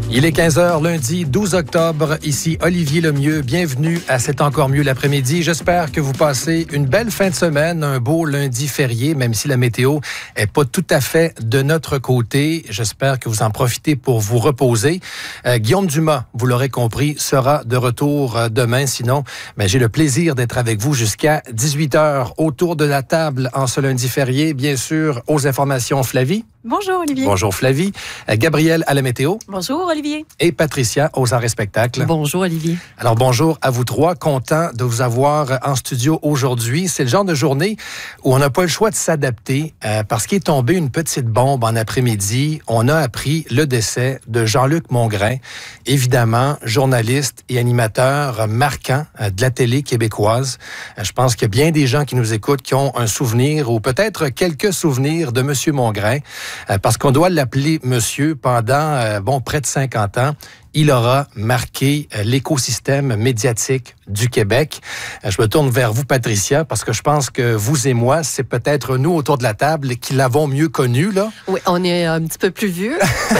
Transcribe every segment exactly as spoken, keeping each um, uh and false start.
Il est quinze heures, lundi douze octobre. Ici Olivier Lemieux. Bienvenue à C'est encore mieux l'après-midi. J'espère que vous passez une belle fin de semaine, un beau lundi férié, même si la météo est pas tout à fait de notre côté. J'espère que vous en profitez pour vous reposer. Euh, Guillaume Dumas, vous l'aurez compris, sera de retour euh, demain. Sinon, ben, j'ai le plaisir d'être avec vous jusqu'à dix-huit heures autour de la table en ce lundi férié. Bien sûr, aux informations, Flavie. Bonjour Olivier. Bonjour Flavie. Euh, Gabriel à la météo. Bonjour Olivier. Et Patricia aux arts et spectacles. Bonjour Olivier. Alors bonjour à vous trois, content de vous avoir en studio aujourd'hui. C'est le genre de journée où on n'a pas le choix de s'adapter euh, parce qu'il est tombé une petite bombe en après-midi. On a appris le décès de Jean-Luc Mongrain, évidemment journaliste et animateur marquant euh, de la télé québécoise. Euh, je pense qu'il y a bien des gens qui nous écoutent qui ont un souvenir ou peut-être quelques souvenirs de Monsieur Mongrain. Euh, parce qu'on doit l'appeler monsieur pendant, euh, bon, près de cinquante ans. Il aura marqué euh, l'écosystème médiatique du Québec. Euh, je me tourne vers vous, Patricia, parce que je pense que vous et moi, c'est peut-être nous autour de la table qui l'avons mieux connu, là. Oui, on est un petit peu plus vieux.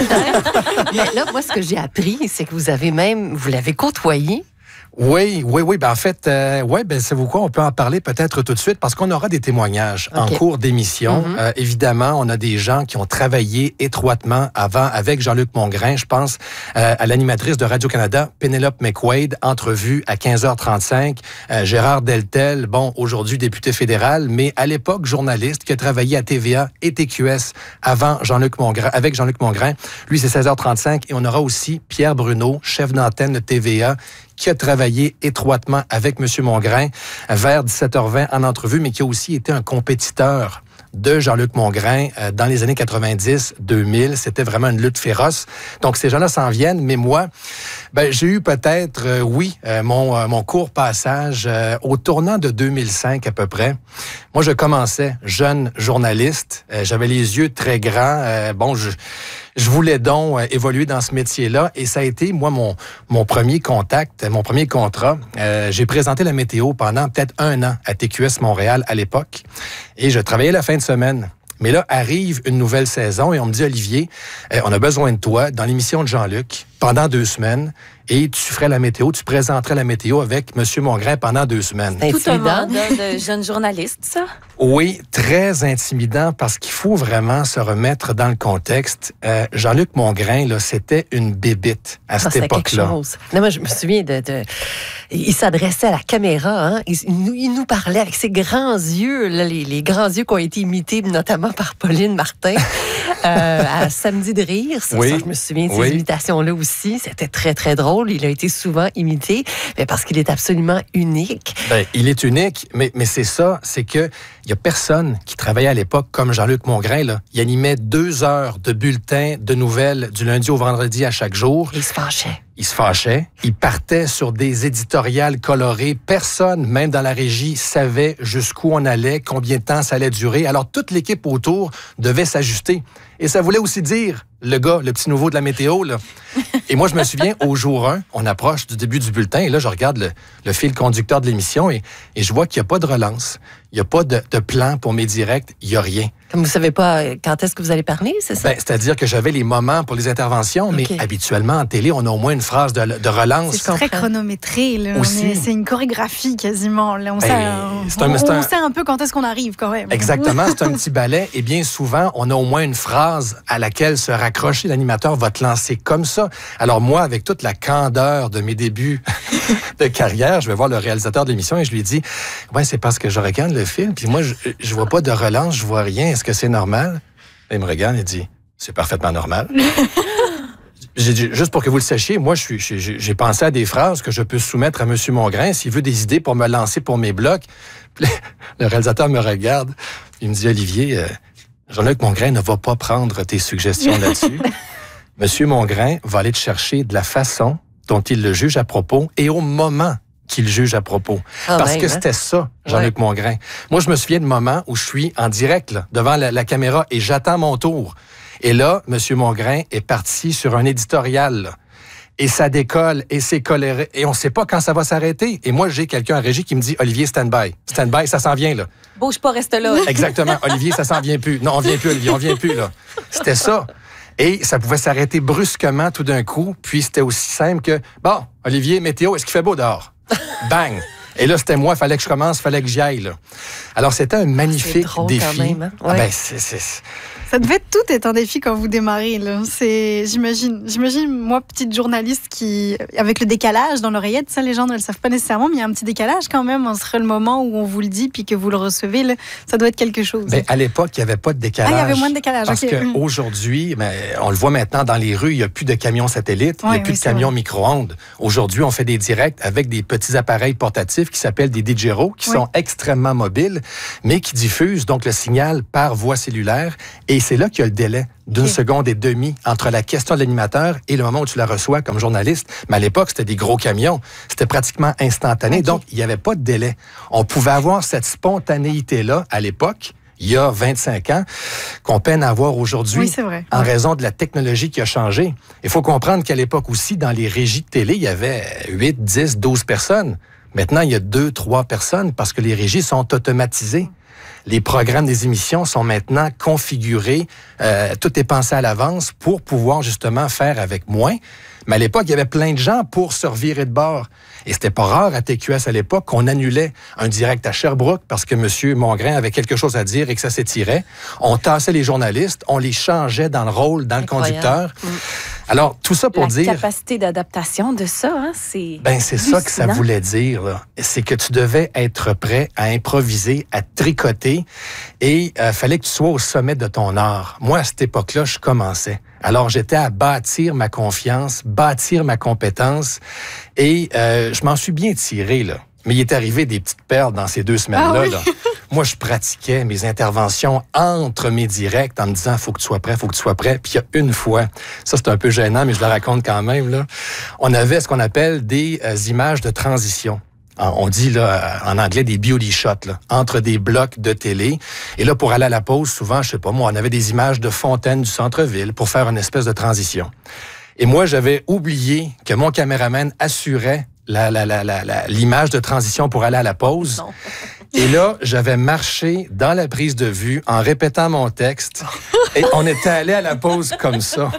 Mais là, moi, ce que j'ai appris, c'est que vous avez même, vous l'avez côtoyé. Oui, oui, oui. Ben en fait, euh, ouais, ben c'est vous quoi, on peut en parler peut-être tout de suite parce qu'on aura des témoignages okay. en cours d'émission. Mm-hmm. Euh, évidemment, on a des gens qui ont travaillé étroitement avant avec Jean-Luc Mongrain. Je pense euh, à l'animatrice de Radio-Canada, Pénélope McQuaid, entrevue à quinze heures trente-cinq. Euh, Gérard Deltel, bon, aujourd'hui député fédéral, mais à l'époque journaliste qui a travaillé à T V A et T Q S avant Jean-Luc Mongrain, avec Jean-Luc Mongrain. Lui, c'est seize heures trente-cinq. Et on aura aussi Pierre Bruno, chef d'antenne de T V A, qui a travaillé étroitement avec M. Mongrain vers dix-sept heures vingt en entrevue, mais qui a aussi été un compétiteur de Jean-Luc Mongrain euh, dans les années quatre-vingt-dix deux mille. C'était vraiment une lutte féroce. Donc, ces gens-là s'en viennent, mais moi, ben, j'ai eu peut-être, euh, oui, euh, mon, euh, mon court passage euh, au tournant de deux mille cinq à peu près. Moi, je commençais jeune journaliste. Euh, j'avais les yeux très grands. Euh, bon, je... Je voulais donc euh, évoluer dans ce métier-là et ça a été, moi, mon, mon premier contact, mon premier contrat. Euh, j'ai présenté la météo pendant peut-être un an à T Q S Montréal à l'époque et je travaillais la fin de semaine. Mais là, arrive une nouvelle saison et on me dit, Olivier, euh, on a besoin de toi dans l'émission de Jean-Luc pendant deux semaines et tu ferais la météo, tu présenterais la météo avec M. Mongrain pendant deux semaines. C'est tout un mandat de jeune journaliste, ça? Oui, très intimidant parce qu'il faut vraiment se remettre dans le contexte. Euh, Jean-Luc Mongrain, là, c'était une bébite à cette ah, époque-là. Quelque chose. Non, moi, je me souviens de... de... Il s'adressait à la caméra, hein? il, il, nous, il nous parlait avec ses grands yeux, là, les, les grands yeux qui ont été imités notamment par Pauline Martin euh, à Samedi de rire. Ça, oui. ça, je me souviens de ces oui. imitations-là aussi. C'était très, très drôle. Il a été souvent imité, mais parce qu'il est absolument unique. Ben, il est unique, mais, mais c'est ça, c'est que il y a personne qui travaillait à l'époque comme Jean-Luc Mongrain. Là. Il animait deux heures de bulletins de nouvelles du lundi au vendredi à chaque jour. Il se fâchait. Il se fâchait. Il partait sur des éditoriales colorées. Personne, même dans la régie, savait jusqu'où on allait, combien de temps ça allait durer. Alors, toute l'équipe autour devait s'ajuster. Et ça voulait aussi dire, le gars, le petit nouveau de la météo, là. Et moi, je me souviens, au jour un, on approche du début du bulletin, et là, je regarde le, le fil conducteur de l'émission, et, et je vois qu'il n'y a pas de relance. Il n'y a pas de, de plan pour mes directs. Il n'y a rien. Comme vous ne savez pas quand est-ce que vous allez parler, c'est ça? Ben, c'est-à-dire que j'avais les moments pour les interventions, okay. mais habituellement, en télé, on a au moins une phrase de, de relance. C'est très chronométré. Là. Aussi. Est, c'est une chorégraphie quasiment. Là, on, ben, sait, c'est un, on, c'est un... on sait un peu quand est-ce qu'on arrive quand même. Exactement, c'est un petit ballet. Et bien souvent, on a au moins une phrase à laquelle se raccrocher. L'animateur va te lancer comme ça. Alors moi, avec toute la candeur de mes débuts de carrière, je vais voir le réalisateur de l'émission et je lui dis « Ouais, c'est parce que je regarde le film, puis moi, je, je vois pas de relance, je vois rien. Est-ce que c'est normal? » Il me regarde et dit « C'est parfaitement normal. » J'ai dit, juste pour que vous le sachiez, moi, je suis, j'ai, j'ai pensé à des phrases que je peux soumettre à M. Mongrain s'il veut des idées pour me lancer pour mes blocs. Puis le réalisateur me regarde, il me dit « Olivier, euh, Jean-Luc Mongrain ne va pas prendre tes suggestions là-dessus. M. Mongrain va aller te chercher de la façon dont il le juge à propos et au moment qu'il juge à propos. Ah Parce ben, que hein? c'était ça, Jean-Luc ouais. Mongrain. Moi, je me souviens de moments où je suis en direct, là, devant la, la caméra, et j'attends mon tour. Et là, M. Mongrain est parti sur un éditorial, là. Et ça décolle, et c'est coléré, et on ne sait pas quand ça va s'arrêter. Et moi, j'ai quelqu'un en régie qui me dit « Olivier, stand-by. Stand-by, ça s'en vient, là. » Bouge pas, reste là. Exactement. « Olivier, ça s'en vient plus. » Non, on vient plus, Olivier, on vient plus, là. C'était ça. Et ça pouvait s'arrêter brusquement tout d'un coup. Puis c'était aussi simple que, bon, Olivier, météo, est-ce qu'il fait beau dehors? Bang! Et là, c'était moi, il fallait que je commence, il fallait que j'y aille. Là. Alors, c'était un magnifique drôle, défi. quand même, hein? Ouais. Ah ben, c'est, c'est... Ça devait tout être un défi quand vous démarrez. Là. C'est, j'imagine, j'imagine, moi, petite journaliste qui, avec le décalage dans l'oreillette, ça, les gens ne le savent pas nécessairement, mais il y a un petit décalage quand même entre le moment où on vous le dit puis que vous le recevez. Là, ça doit être quelque chose. Ben, à l'époque, il n'y avait pas de décalage. Ah, il y avait moins de décalage. Parce okay. qu'aujourd'hui, ben, on le voit maintenant dans les rues, il n'y a plus de camions satellites, il ouais, n'y a plus oui, de camions micro-ondes. Aujourd'hui, on fait des directs avec des petits appareils portatifs qui s'appellent des Didgeros, qui oui. sont extrêmement mobiles, mais qui diffusent donc le signal par voie cellulaire. Et c'est là qu'il y a le délai d'une okay. seconde et demie entre la question de l'animateur et le moment où tu la reçois comme journaliste. Mais à l'époque, c'était des gros camions. C'était pratiquement instantané. Okay. Donc, il n'y avait pas de délai. On pouvait avoir cette spontanéité-là à l'époque, il y a vingt-cinq ans, qu'on peine à avoir aujourd'hui oui, c'est vrai. en ouais. raison de la technologie qui a changé. Il faut comprendre qu'à l'époque aussi, dans les régies de télé, il y avait huit, dix, douze personnes. Maintenant, il y a deux, trois personnes parce que les régies sont automatisées. Les programmes des émissions sont maintenant configurés, euh, tout est pensé à l'avance pour pouvoir justement faire avec moins. Mais à l'époque, il y avait plein de gens pour se revirer de bord. Et c'était pas rare à T Q S à l'époque qu'on annulait un direct à Sherbrooke parce que M. Mongrain avait quelque chose à dire et que ça s'étirait. On tassait les journalistes, on les changeait dans le rôle, dans Incroyable. Le conducteur. Mm. Alors, tout ça pour La dire... La capacité d'adaptation de ça, hein, c'est... Ben, c'est ça que ça voulait dire, là. C'est que tu devais être prêt à improviser, à tricoter, et il euh, fallait que tu sois au sommet de ton art. Moi, à cette époque-là, je commençais. Alors, j'étais à bâtir ma confiance, bâtir ma compétence, et euh, je m'en suis bien tiré, là. Mais il est arrivé des petites perles dans ces deux semaines-là, ah oui. là. Moi, je pratiquais mes interventions entre mes directs en me disant « faut que tu sois prêt, faut que tu sois prêt ». Puis il y a une fois, ça c'est un peu gênant, mais je le raconte quand même, là, on avait ce qu'on appelle des euh, images de transition. On dit là en anglais des beauty shots, là, entre des blocs de télé. Et là, pour aller à la pause, souvent, je sais pas moi, on avait des images de fontaines du centre-ville pour faire une espèce de transition. Et moi, j'avais oublié que mon caméraman assurait la, la, la, la, la, l'image de transition pour aller à la pause. Non. Et là, j'avais marché dans la prise de vue en répétant mon texte. Et on était allé à la pause comme ça.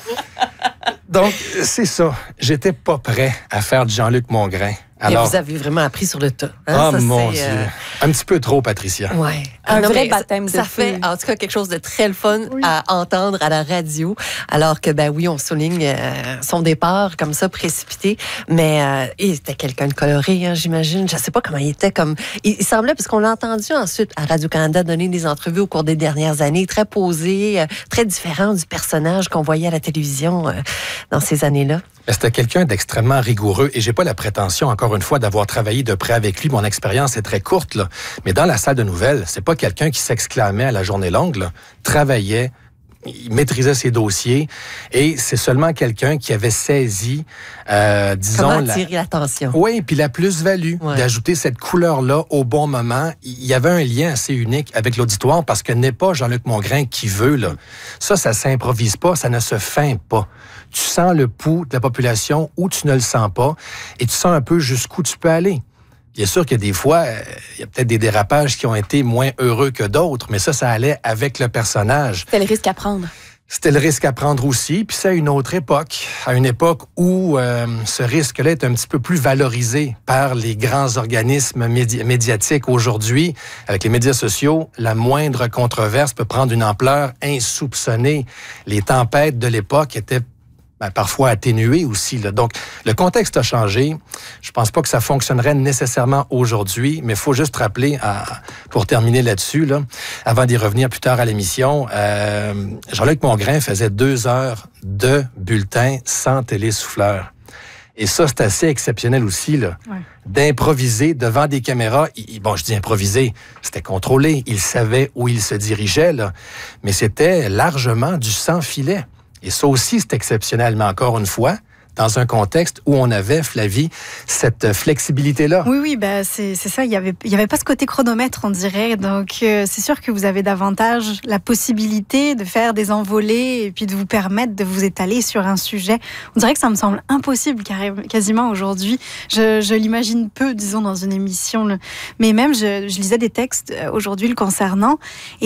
Donc, c'est ça. J'étais pas prêt à faire de Jean-Luc Mongrain. Alors, et vous avez vraiment appris sur le tas. Hein? Oh ça, mon c'est, Dieu. Euh... Un petit peu trop, Patricia. Ouais. Un non, vrai baptême ça, de ça fait, en tout cas, quelque chose de très le fun oui. à entendre à la radio. Alors que, ben oui, on souligne euh, son départ comme ça, précipité. Mais euh, il était quelqu'un de coloré, hein, j'imagine. Je sais pas comment il était comme... Il, il semblait, parce qu'on l'a entendu ensuite à Radio-Canada donner des entrevues au cours des dernières années, très posé, euh, très différent du personnage qu'on voyait à la télévision euh, dans ces années-là. C'était quelqu'un d'extrêmement rigoureux et j'ai pas la prétention, encore une fois, d'avoir travaillé de près avec lui. Mon expérience est très courte, là. Mais dans la salle de nouvelles, c'est pas quelqu'un qui s'exclamait à la journée longue, là. Travaillait, il maîtrisait ses dossiers et c'est seulement quelqu'un qui avait saisi, euh, disons... Comment attirer la... l'attention. Oui, puis la plus-value ouais. d'ajouter cette couleur-là au bon moment. Il y avait un lien assez unique avec l'auditoire parce que n'est pas Jean-Luc Mongrain qui veut, là. Ça, ça s'improvise pas, ça ne se feint pas. Tu sens le pouls de la population ou tu ne le sens pas et tu sens un peu jusqu'où tu peux aller. Bien sûr que des fois, il euh, y a peut-être des dérapages qui ont été moins heureux que d'autres, mais ça, ça allait avec le personnage. C'était le risque à prendre. C'était le risque à prendre aussi, puis c'est à une autre époque, à une époque où euh, ce risque-là est un petit peu plus valorisé par les grands organismes médi- médiatiques aujourd'hui. Avec les médias sociaux, la moindre controverse peut prendre une ampleur insoupçonnée. Les tempêtes de l'époque étaient Ben, parfois atténué aussi. Là. Donc, le contexte a changé. Je pense pas que ça fonctionnerait nécessairement aujourd'hui, mais il faut juste rappeler, à, pour terminer là-dessus, là, avant d'y revenir plus tard à l'émission, euh, Jean-Luc Mongrain faisait deux heures de bulletin sans télésouffleur. Et ça, c'est assez exceptionnel aussi, là, ouais. d'improviser devant des caméras. Il, bon, je dis improviser, c'était contrôlé. Il savait où il se dirigeait, là, mais c'était largement du sans-filet. Et ça aussi, c'est exceptionnel, mais encore une fois, dans un contexte où on avait, Flavie, cette flexibilité-là. Oui, oui, ben c'est, c'est ça. Il n'y avait, il y avait pas ce côté chronomètre, on dirait. Donc, euh, c'est sûr que vous avez davantage la possibilité de faire des envolées et puis de vous permettre de vous étaler sur un sujet. On dirait que ça me semble impossible quasiment aujourd'hui. Je, je l'imagine peu, disons, dans une émission. Là. Mais même, je, je lisais des textes aujourd'hui le concernant et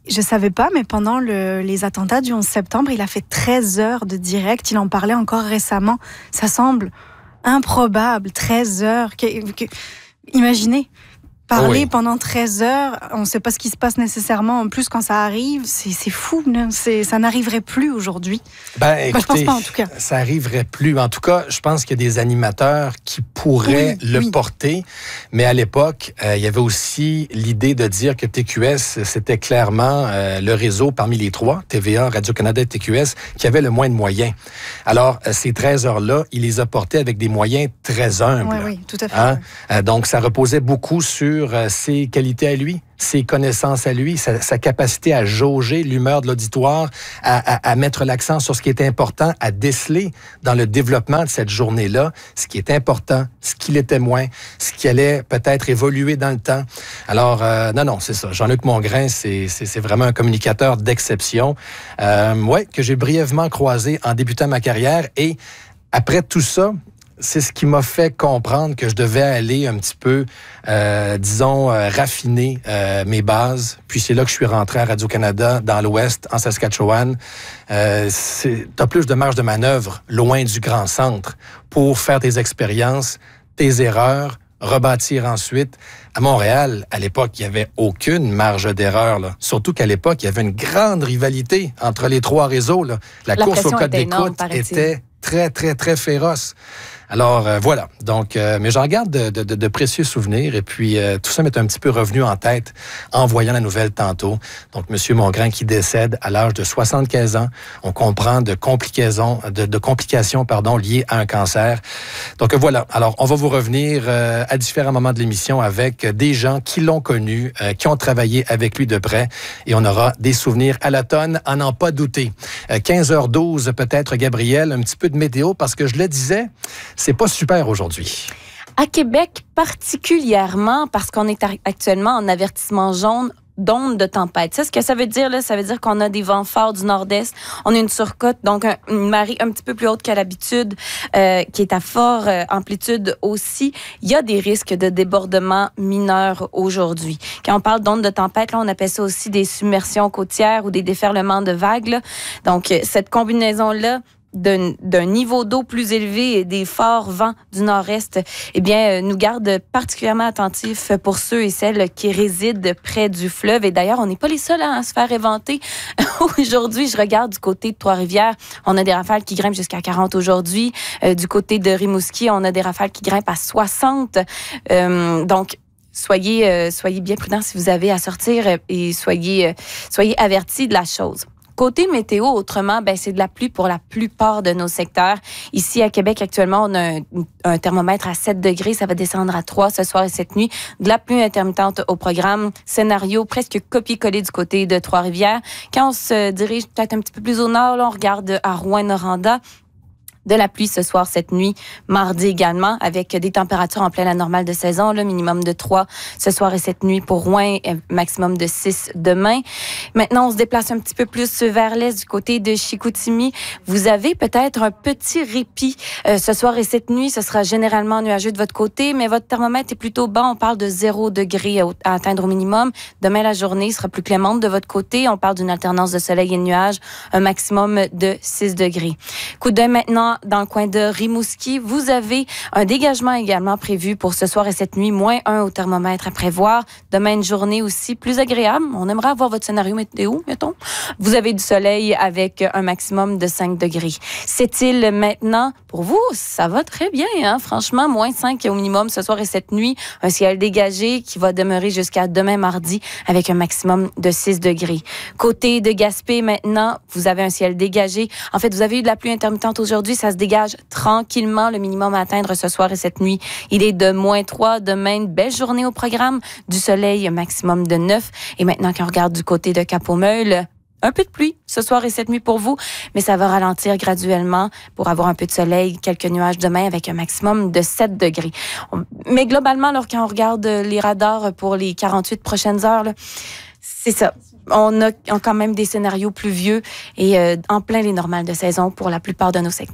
je savais pas, mais pendant le, les attentats du onze septembre, il a fait treize heures de direct. Il en parlait encore récemment. Ça semble improbable, treize heures. Que, que, imaginez, parler oui. pendant treize heures, on ne sait pas ce qui se passe nécessairement. En plus, quand ça arrive, c'est, c'est fou. C'est, ça n'arriverait plus aujourd'hui. Ben, écoutez, ben, je pense pas, en tout cas. Ça n'arriverait plus. En tout cas, je pense qu'il y a des animateurs qui pourraient oui, le oui. porter. Mais à l'époque, euh, il y avait aussi l'idée de dire que T Q S, c'était clairement euh, le réseau parmi les trois, T V A, Radio-Canada et T Q S, qui avait le moins de moyens. Alors, euh, ces treize heures-là, il les a portés avec des moyens très humbles. Oui, oui, tout à fait. Hein? Euh, donc, ça reposait beaucoup sur ses qualités à lui, ses connaissances à lui, sa, sa capacité à jauger l'humeur de l'auditoire, à, à, à mettre l'accent sur ce qui est important, à déceler dans le développement de cette journée-là ce qui est important, ce qui l'était moins, ce qui allait peut-être évoluer dans le temps. Alors, euh, non, non, c'est ça. Jean-Luc Mongrain, c'est, c'est, c'est vraiment un communicateur d'exception, euh, ouais, que j'ai brièvement croisé en débutant ma carrière. Et après tout ça, c'est ce qui m'a fait comprendre que je devais aller un petit peu, euh, disons, euh, raffiner euh, mes bases. Puis c'est là que je suis rentré à Radio-Canada, dans l'Ouest, en Saskatchewan. Euh, t'as plus de marge de manœuvre, loin du grand centre, pour faire tes expériences, tes erreurs, rebâtir ensuite. À Montréal, à l'époque, il n'y avait aucune marge d'erreur. Là. Surtout qu'à l'époque, il y avait une grande rivalité entre les trois réseaux. Là. La, La course au code d'écoute était très, très, très féroce. Alors, euh, voilà. Donc, euh, mais j'en garde de, de, de précieux souvenirs. Et puis, euh, tout ça m'est un petit peu revenu en tête en voyant la nouvelle tantôt. Donc, M. Mongrain qui décède à l'âge de soixante-quinze ans. On comprend de complications, de, de complications pardon, liées à un cancer. Donc, voilà. Alors, on va vous revenir euh, à différents moments de l'émission avec des gens qui l'ont connu, euh, qui ont travaillé avec lui de près. Et on aura des souvenirs à la tonne, à n'en pas douter. Euh, quinze heures douze, peut-être, Gabriel, un petit peu de météo, parce que je le disais, c'est pas super aujourd'hui. À Québec, particulièrement parce qu'on est actuellement en avertissement jaune d'onde de tempête. Ça, ce que ça veut dire, là, ça veut dire qu'on a des vents forts du nord-est. On a une surcote, donc un, une marée un petit peu plus haute qu'à l'habitude, euh, qui est à forte euh, amplitude aussi. Il y a des risques de débordement mineurs aujourd'hui. Quand on parle d'onde de tempête, là, on appelle ça aussi des submersions côtières ou des déferlements de vagues. Là. Donc, cette combinaison-là, D'un, d'un niveau d'eau plus élevé et des forts vents du nord-est, eh bien, nous garde particulièrement attentifs pour ceux et celles qui résident près du fleuve. Et d'ailleurs, on n'est pas les seuls à se faire éventer. Aujourd'hui, je regarde du côté de Trois-Rivières, on a des rafales qui grimpent jusqu'à quarante aujourd'hui. Euh, du côté de Rimouski, on a des rafales qui grimpent à soixante. Euh, donc, soyez, euh, soyez bien prudents si vous avez à sortir et soyez, euh, soyez avertis de la chose. Côté météo, autrement, ben c'est de la pluie pour la plupart de nos secteurs. Ici, à Québec, actuellement, on a un, un thermomètre à sept degrés. Ça va descendre à trois ce soir et cette nuit. De la pluie intermittente au programme. Scénario presque copié-collé du côté de Trois-Rivières. Quand on se dirige peut-être un petit peu plus au nord, là, on regarde à Rouyn-Noranda. De la pluie ce soir, cette nuit, mardi également, avec des températures en pleine anormale de saison, le minimum de trois ce soir et cette nuit pour Rouen, maximum de six demain. Maintenant, on se déplace un petit peu plus vers l'est du côté de Chicoutimi. Vous avez peut-être un petit répit euh, ce soir et cette nuit. Ce sera généralement nuageux de votre côté, mais votre thermomètre est plutôt bas. On parle de zéro degré à, à atteindre au minimum. Demain, la journée sera plus clémente de votre côté. On parle d'une alternance de soleil et de nuages, un maximum de six degrés. Coup d'œil maintenant dans le coin de Rimouski. Vous avez un dégagement également prévu pour ce soir et cette nuit, moins un au thermomètre à prévoir. Demain, une journée aussi plus agréable. On aimerait avoir votre scénario météo, mettons. Vous avez du soleil avec un maximum de cinq degrés. C'est-il maintenant pour vous? Ça va très bien, hein? Franchement, moins cinq au minimum ce soir et cette nuit. Un ciel dégagé qui va demeurer jusqu'à demain mardi avec un maximum de six degrés. Côté de Gaspé, maintenant, vous avez un ciel dégagé. En fait, vous avez eu de la pluie intermittente aujourd'hui. Ça se dégage tranquillement. Le minimum à atteindre ce soir et cette nuit, il est de moins trois. Demain, une belle journée au programme. Du soleil, un maximum de neuf. Et maintenant, quand on regarde du côté de Cap-au-Meul, un peu de pluie ce soir et cette nuit pour vous, mais ça va ralentir graduellement pour avoir un peu de soleil, quelques nuages demain avec un maximum de sept degrés. Mais globalement, alors, quand on regarde les radars pour les quarante-huit prochaines heures, là, c'est ça. On a, on a quand même des scénarios pluvieux et euh, en plein les normales de saison pour la plupart de nos secteurs.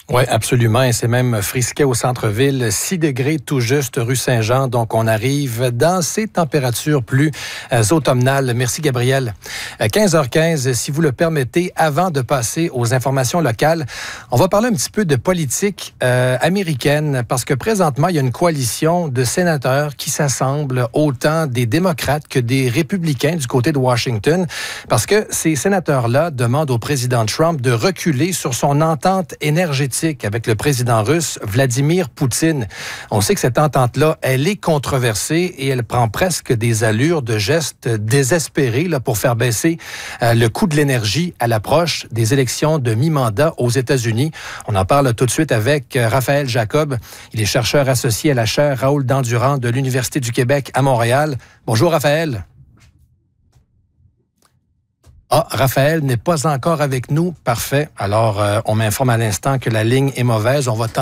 Oui, absolument. Et c'est même frisquet au centre-ville. six degrés tout juste, rue Saint-Jean. Donc, on arrive dans ces températures plus euh, automnales. Merci, Gabriel. Euh, quinze heures quinze, si vous le permettez, avant de passer aux informations locales, on va parler un petit peu de politique euh, américaine parce que présentement, il y a une coalition de sénateurs qui s'assemblent autant des démocrates que des républicains du côté de Washington parce que ces sénateurs-là demandent au président Trump de reculer sur son entente énergétique avec le président russe Vladimir Poutine. On sait que cette entente-là, elle est controversée et elle prend presque des allures de gestes désespérés là, pour faire baisser euh, le coût de l'énergie à l'approche des élections de mi-mandat aux États-Unis. On en parle tout de suite avec euh, Raphaël Jacob. Il est chercheur associé à la chaire Raoul Dandurand de l'Université du Québec à Montréal. Bonjour Raphaël. Ah, Raphaël n'est pas encore avec nous. Parfait. Alors, euh, on m'informe à l'instant que la ligne est mauvaise. On va